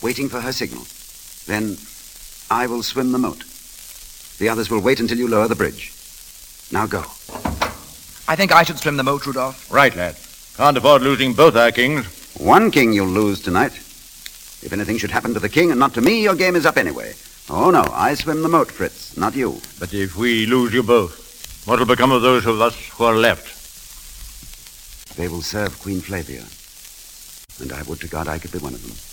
waiting for her signal. Then I will swim the moat. The others will wait until you lower the bridge. Now go. I think I should swim the moat, Rudolph. Right, lad. Can't afford losing both our kings. One king you'll lose tonight. If anything should happen to the king and not to me, your game is up anyway. Oh, no, I swim the moat, Fritz, not you. But if we lose you both, what will become of those of us who are left? They will serve Queen Flavia. And I would to God I could be one of them.